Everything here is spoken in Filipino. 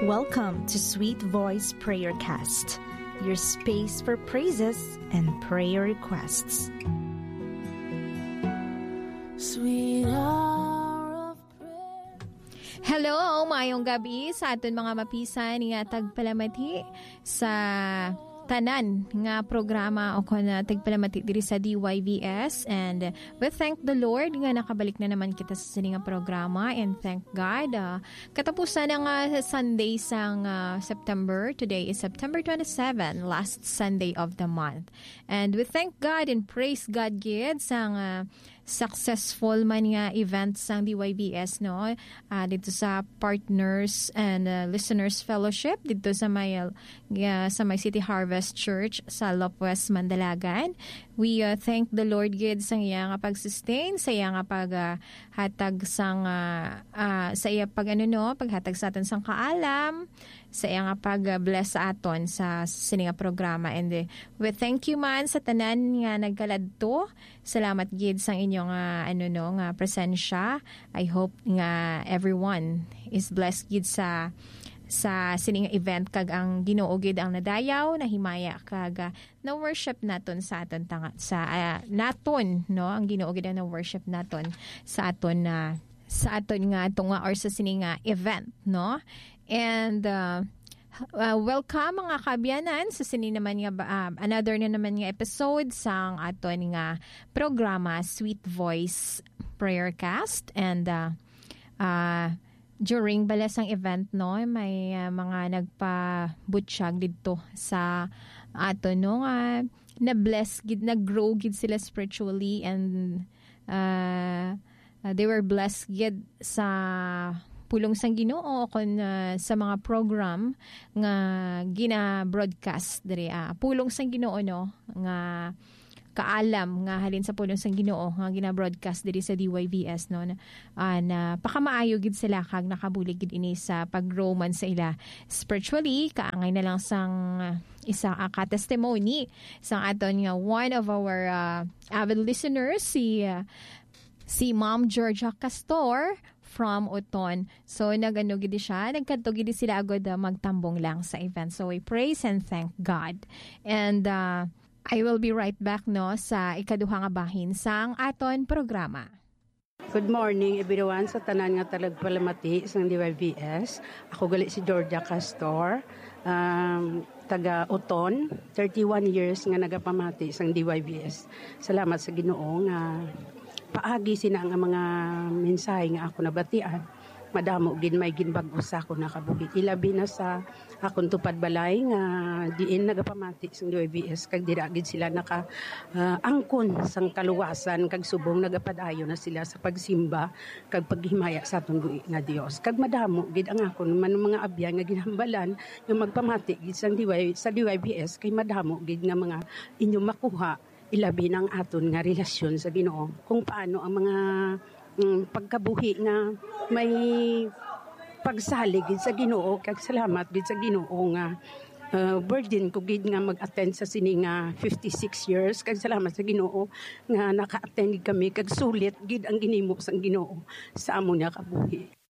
Welcome to Sweet Voice Prayercast, your space for praises and prayer requests. Sweet hour of prayer. Hello, mayong gabi sa aton mga mapisan nga tagpalamati sa tanan nga programa o kuna tagpalamati diri sa DYVS, and we thank the Lord nga nakabalik na naman kita sa sini nga programa, and thank God katapusan na nga Sunday sang September. Today is September 27, last Sunday of the month, and we thank God and praise God gid sang successful man nga event sang DYVS dito sa Partners and Listeners Fellowship dito sa may City Harvest Church sa Lopwes, Mandalagan. We thank the Lord gid sa iya nga pag-sustain, sa iya nga paghatag sang sa iya paghatag sa aton sang kaalam, sa iya nga pag-bless sa aton sa sini nga programa. And we thank you man sa tanan nga nagkaladto. Salamat gid sang inyong nga presensya. I hope nga everyone is blessed gid sa sining event, kag ang Ginoo gid ang nadayaw na himaya kag na worship naton sa aton naton ang Ginoo gid ang na worship naton sa aton nga tunga or sa sining event and welcome mga kabyanan sa sini naman nga another na naman nga episode sang aton nga programa Sweet Voice Prayercast. And during balasang event may mga nagpabutsyag dito sa aton na bless gid, nag-grow gid sila spiritually, and they were blessed gid sa pulong sang Ginoo kon sa mga program nga gina-broadcast diri pulong sang Ginoo nga kaalam nga halin sa pulong sang Ginoo nga gina-broadcast diri sa DYVS na pakamaayo gid sila kag nakabulig gid ini sa pag-grow man sa ila spiritually. Kaangay na lang sang isa ka testimony sang aton nga one of our avid listeners, si Ma'am Georgia Castor from Uton. So nagano gid siya, nagkadto gid sila agad magtambong lang sa event. So we praise and thank God. And I will be right back sa ikaduha nga bahin sang aton programa. Good morning everyone sa tanan nga talagpalamati sang DYVS. Ako gali si Georgia Castor, taga Uton, 31 years nga nagapamati sang DYVS. Salamat sa Ginoo nga paagi sina nga mga mensahe nga ako nabatian. Madamo gid may ginbag-o sa ako nakabuhi. Ilabi na sa akong tupad balay nga diin nagapamati sang DYVS, kag dira gid sila naka angkon sang kaluwasan, kag subong nagapadayon na sila sa pagsimba kag paghimaya sa atong buhi nga Dios. Kag madamo gid ang akon man mga abyan nga ginhambalan nga magpamati gid sa DYVS, kay madamo gid nga mga inyong makuha ilabi ng aton nga relasyon sa Ginoo, kung paano ang mga pagkabuhi nga may pagsalig gid sa Ginoo, kag salamat gid sa Ginoo nga burden ko gid nga mag-attend sa sini nga 56 years, kag salamat sa Ginoo nga naka-attend kami, kag sulit gid ang ginhimo sang Ginoo sa amo nga kabuhi.